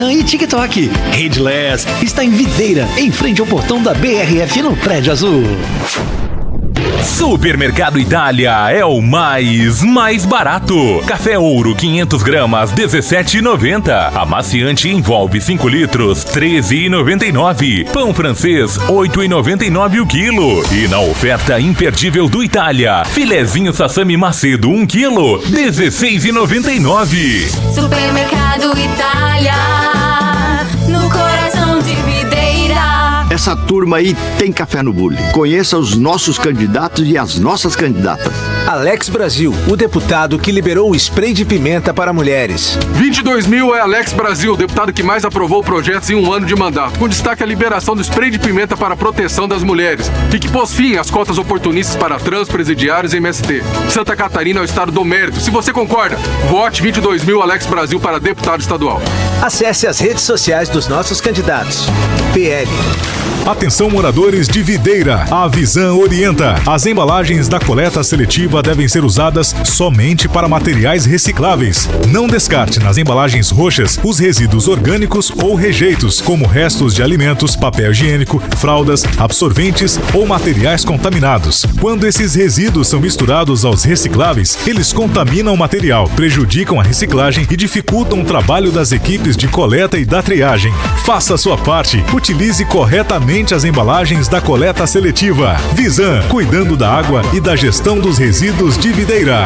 E TikTok. Redless está em Videira, em frente ao portão da BRF no Prédio Azul. Supermercado Itália é o mais barato. Café Ouro 500 gramas 17,90. Amaciante Envolve 5 litros 13,99. Pão francês 8,99 o quilo. E na oferta imperdível do Itália, filezinho Sassami Macedo 1 quilo 16,99. Supermercado Itália, no coração de Videira. Essa turma aí tem café no bule. Conheça os nossos candidatos e as nossas candidatas. Alex Brasil, o deputado que liberou o spray de pimenta para mulheres. 22 mil é Alex Brasil, o deputado que mais aprovou projetos em um ano de mandato, com destaque a liberação do spray de pimenta para a proteção das mulheres e que pôs fim às cotas oportunistas para trans, presidiários e MST. Santa Catarina é o estado do mérito. Se você concorda, vote 22 mil Alex Brasil para deputado estadual. Acesse as redes sociais dos nossos candidatos. PL. Atenção, moradores de Videira. A Visan orienta. As embalagens da coleta seletiva devem ser usadas somente para materiais recicláveis. Não descarte nas embalagens roxas os resíduos orgânicos ou rejeitos, como restos de alimentos, papel higiênico, fraldas, absorventes ou materiais contaminados. Quando esses resíduos são misturados aos recicláveis, eles contaminam o material, prejudicam a reciclagem e dificultam o trabalho das equipes de coleta e da triagem. Faça a sua parte. Utilize corretamente as embalagens da coleta seletiva. Visan, cuidando da água e da gestão dos resíduos de Videira.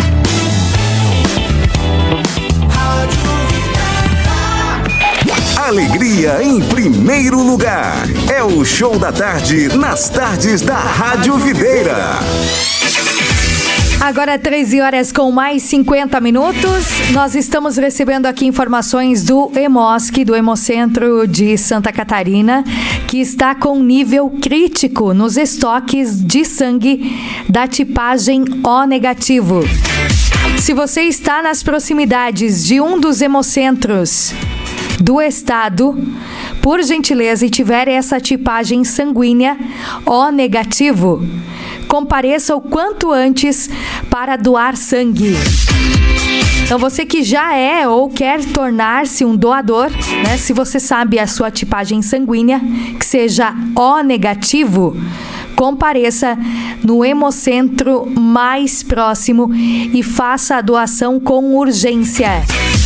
Alegria em primeiro lugar. É o Show da Tarde nas tardes da Rádio Videira. Agora 13 horas com mais 50 minutos. Nós estamos recebendo aqui informações do Hemosc, do Hemocentro de Santa Catarina, que está com nível crítico nos estoques de sangue da tipagem O negativo. Se você está nas proximidades de um dos hemocentros do estado, por gentileza, e tiver essa tipagem sanguínea O negativo, compareça o quanto antes para doar sangue. Então, você que já é ou quer tornar-se um doador, né? Se você sabe a sua tipagem sanguínea, que seja O negativo, compareça no hemocentro mais próximo e faça a doação com urgência.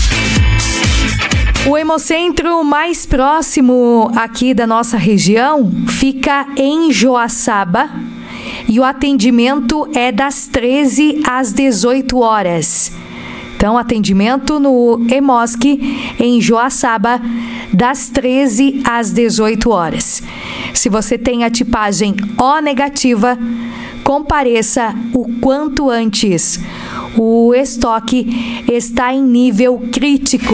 O hemocentro mais próximo aqui da nossa região fica em Joaçaba e o atendimento é das 13 às 18 horas. Então, atendimento no Hemosc em Joaçaba das 13 às 18 horas. Se você tem a tipagem O negativa, compareça o quanto antes. O estoque está em nível crítico.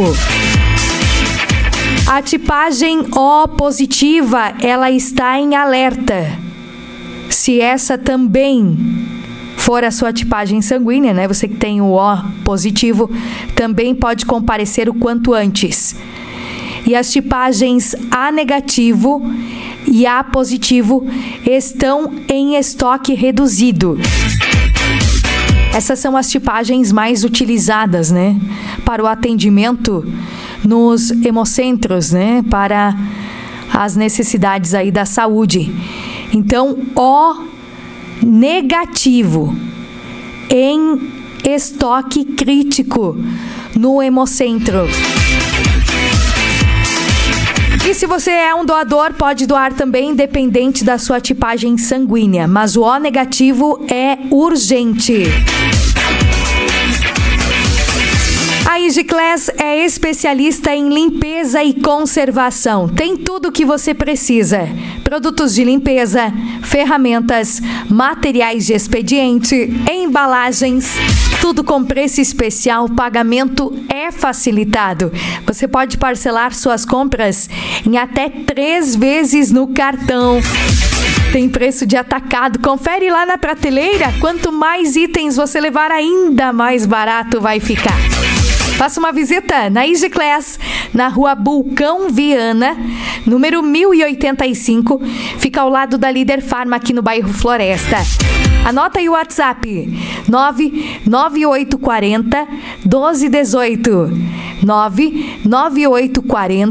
A tipagem O positiva, ela está em alerta. Se essa também for a sua tipagem sanguínea, né? Você que tem o O positivo, também pode comparecer o quanto antes. E as tipagens A negativo e A positivo estão em estoque reduzido. Essas são as tipagens mais utilizadas, né? Para o atendimento nos hemocentros, né? Para as necessidades aí da saúde. Então, O negativo em estoque crítico no hemocentro. E se você é um doador, pode doar também, independente da sua tipagem sanguínea. Mas o O negativo é urgente. A Igiclass é especialista em limpeza e conservação. Tem tudo o que você precisa. Produtos de limpeza, ferramentas, materiais de expediente, embalagens, tudo com preço especial, pagamento é facilitado. Você pode parcelar suas compras em até 3 vezes no cartão. Tem preço de atacado. Confere lá na prateleira. Quanto mais itens você levar, ainda mais barato vai ficar. Faça uma visita na Igiclass, na rua Bulcão Viana, número 1085. Fica ao lado da Líder Farma, aqui no bairro Floresta. Anota aí o WhatsApp: 99840 1218. 99840